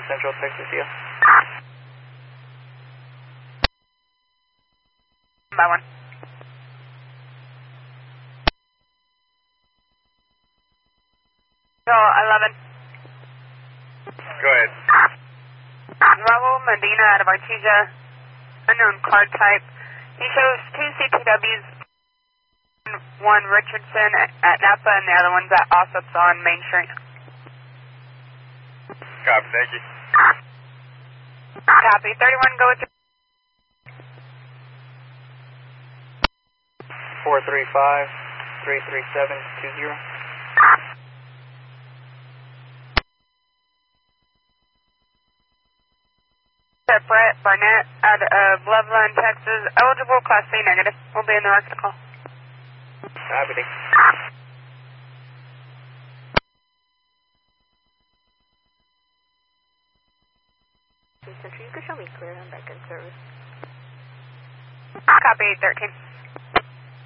Central Texas, yeah. By one. So 11. Go ahead. Raul Medina out of Artesia, unknown card type. He shows 2 CPWs, one Richardson at Napa and the other one's at Ossops on Main Street. Copy, thank you. Copy. 31, go with you. 435-337-20. Brett Barnett out of Loveland, Texas. Eligible, Class C negative. We'll be in the rest of the call. Copy, thank you. Central, you can show me clear on back in service. Copy 813.